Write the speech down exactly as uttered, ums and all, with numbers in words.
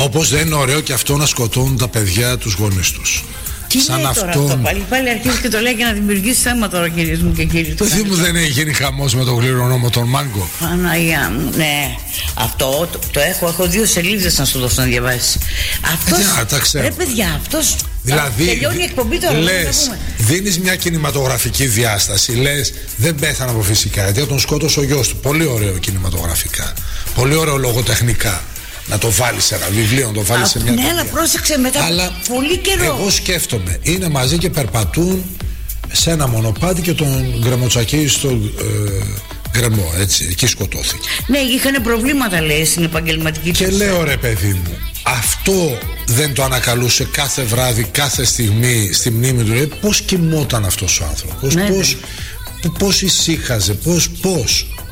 Όπως δεν είναι ωραίο και αυτό να σκοτώνουν τα παιδιά τους γονείς τους. Τι σαν λέει αυτόν... τώρα αυτό πάλι, πάλι αρχίζει και το λέει για να δημιουργήσει θέμα τώρα, κυρίες μου και κύριοι. Παιδί μου, δεν έχει γίνει χαμός με τον κληρονόμο τον Μάγκο? Παναγία μου, ναι. Αυτό το, το έχω, έχω δύο σελίδες να σου δώσω να διαβάσεις. Αυτός, ε, τα ξέρω. Ρε παιδιά, αυτός δηλαδή, τελειώνει η εκπομπή τώρα. Λες, δίνεις μια κινηματογραφική διάσταση, λες δεν πέθανε από φυσικά, γιατί τον σκότωσε ο γιος του. Πολύ ωραίο κινηματογραφικά, πολύ ωραίο λογοτεχνικά. Να το βάλει σε ένα βιβλίο, να το βάλει σε μια. Ναι, αλλά πρόσεξε μετά αλλά πολύ καιρό. Εγώ σκέφτομαι, είναι μαζί και περπατούν σε ένα μονοπάτι και τον γκρεμοτσακίζει στο ε, γκρεμό, έτσι. Εκεί σκοτώθηκε. Ναι, είχαν προβλήματα, λέει, στην επαγγελματική του. Και λέω, ρε παιδί μου, αυτό δεν το ανακαλούσε κάθε βράδυ, κάθε στιγμή στη μνήμη του? Ε, πώς κοιμόταν αυτός ο άνθρωπος, ναι, πώς, ναι. πώς ησύχαζε, πώς, πώς.